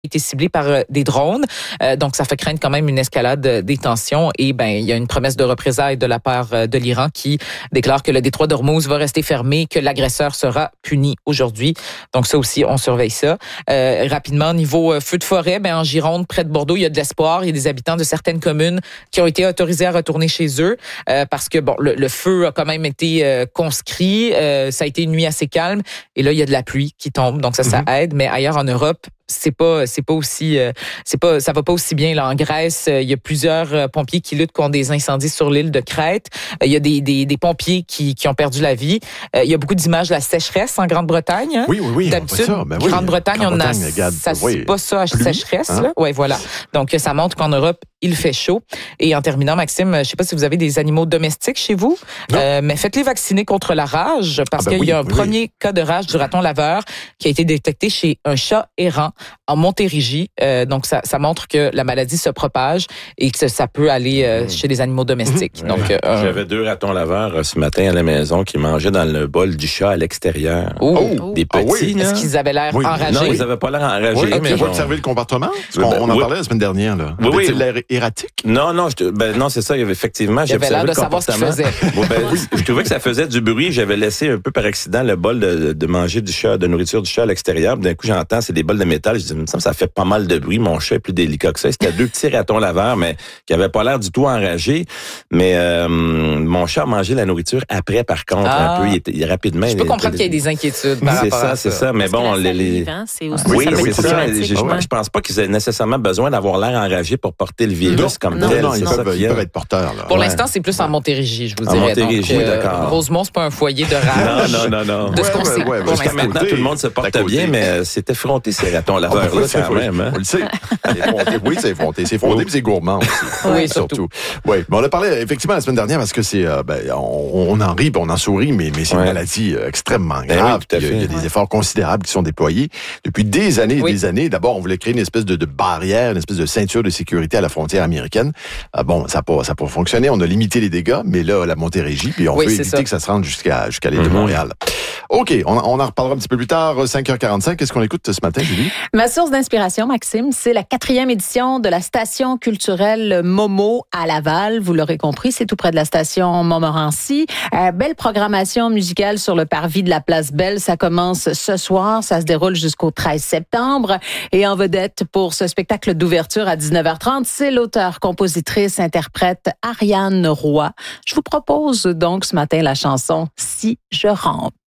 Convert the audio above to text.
été ciblé par des drones. Donc, ça fait craindre quand même une escalade des tensions. Et il y a une promesse de représailles de la part de l'Iran qui déclare que le détroit d'Ormuz va rester fermé, que l'agresseur sera puni aujourd'hui. Donc, ça aussi, on surveille ça. Rapidement, niveau feu de forêt, en Gironde, près de Bordeaux, il y a de l'espoir. Il y a des habitants de certaines communes qui ont été autorisés à retourner chez eux parce que le feu a quand même été conscrit. Ça a été une nuit assez calme. Et là, il y a de la pluie qui tombe. Donc, ça aide. Mais ailleurs en Europe, ça va pas aussi bien. Là, en Grèce, il y a plusieurs pompiers qui luttent contre des incendies sur l'île de Crète. Il y a des pompiers qui ont perdu la vie. Il y a beaucoup d'images de la sécheresse en Grande-Bretagne. Hein. Oui. D'habitude, Grande-Bretagne, on n'associe pas ça à sécheresse. Hein? Là. Ouais, voilà. Donc, ça montre qu'en Europe, il fait chaud. Et en terminant, Maxime, je sais pas si vous avez des animaux domestiques chez vous, mais faites-les vacciner contre la rage parce qu'il y a un premier cas de rage du raton laveur qui a été détecté chez un chat errant en Montérégie. Donc, ça montre que la maladie se propage et que ça peut aller chez les animaux domestiques. Donc, j'avais 2 ratons laveurs ce matin à la maison qui mangeaient dans le bol du chat à l'extérieur. Des petits. Est-ce qu'ils avaient l'air enragés? Non, ils n'avaient pas l'air enragés. Oui, mais observer le comportement? On en parlait la semaine dernière. Là. Avait-il l'air erratique? Non, c'est ça. Effectivement, j'ai observé le comportement. Je trouvais que ça faisait du bruit. J'avais laissé un peu par accident le bol de manger du chat, de nourriture du chat à l'extérieur. D'un coup, j'entends, c'est des bols de métal. Je dis, ça fait pas mal de bruit. Mon chat est plus délicat que ça. C'était 2 petits ratons laveurs, mais qui avaient pas l'air du tout enragés. Mais mon chat a mangé la nourriture après, par contre, un peu. Il rapidement. Je peux comprendre qu'il y ait des inquiétudes par rapport à ça. C'est ça. Mais bon, c'est aussi c'est ça. Je pense pas qu'ils aient nécessairement besoin d'avoir l'air enragé pour porter le virus comme tel. Non, ils peuvent être porteurs. Là. Pour l'instant, c'est plus en Montérégie, je vous dirais. En Montérégie, d'accord. Rosemont, c'est pas un foyer de rage. Non. De ce qu'on sait. Jusqu'à maintenant, tout le monde se porte bien, mais c'est effronté, ces ratons laveurs-là, quand même. On le sait. Oui, c'est effronté. C'est effronté, puis c'est gourmand aussi. Oui, surtout. Oui, mais on a parlé effectivement la semaine dernière parce que c'est, on en rit, on en sourit, mais c'est une maladie extrêmement grave. Il y a des efforts considérables qui sont déployés depuis des années et des années. D'abord, on voulait créer une espèce de barrière, une espèce de ceinture de sécurité à la frontière américaine. Ça n'a pas fonctionné. On a limité les dégâts, mais là, la Montérégie, puis on veut éviter que ça se rende jusqu'à l'île de Montréal. OK, on en reparlera un petit peu plus tard, 5h45. Qu'est-ce qu'on écoute ce matin, Julie? Ma source d'inspiration, Maxime, c'est la 4e édition de la station culturelle Momo à Laval. Vous l'aurez compris, c'est tout près de la station Montmorency. Belle programmation musicale sur le parvis de la Place Belle. Ça commence ce soir. Ça se déroule jusqu'au 13 septembre. Et en vedette pour ce spectacle d'ouverture à 19h30, c'est l'auteur, compositrice, interprète Ariane Roy. Je vous propose donc ce matin la chanson « Si je rampe ».